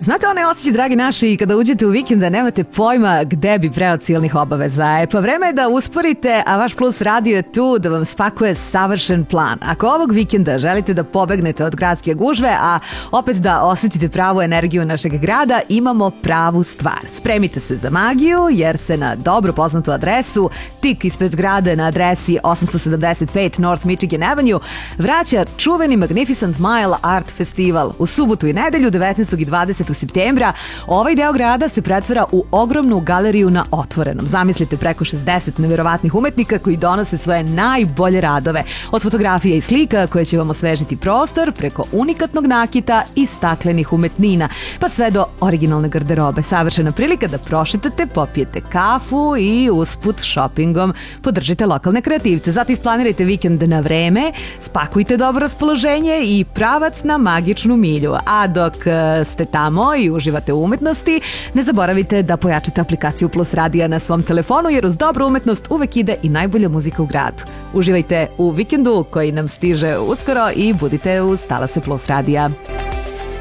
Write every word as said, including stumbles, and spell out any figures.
Znate onaj osjećaj, dragi naši, kada uđete u vikend da nemate pojma gde bi pre od silnih obaveza. E pa vreme je da usporite, a vaš Plus radio je tu da vam spakuje savršen plan. Ako ovog vikenda želite da pobegnete od gradske gužve, a opet da osetite pravu energiju našeg grada, imamo pravu stvar. Spremite se za magiju, jer se na dobro poznatu adresu, tik ispred zgrade na adresi osamsto sedamdeset pet North Michigan Avenue, vraća čuveni Magnificent Mile Art Festival. U subotu i nedelju, devetnaestog i dvadesetog septembra, ovaj deo grada se pretvara u ogromnu galeriju na otvorenom. Zamislite preko šezdeset neverovatnih umetnika koji donose svoje najbolje radove. Od fotografija i slika koje će vam osvežiti prostor, preko unikatnog nakita i staklenih umetnina, pa sve do originalne garderobe. Savršena prilika da prošetate, popijete kafu i usput šopingom podržite lokalne kreativce. Zato isplanirajte vikend na vreme, spakujte dobro raspoloženje i pravac na magičnu milju. A dok ste tamo i uživate u umetnosti, ne zaboravite da pojačate aplikaciju Plus radija na svom telefonu, jer uz dobru umetnost uvek ide i najbolja muzika u gradu. Uživajte u vikendu koji nam stiže uskoro i budite uz talase Plus radija.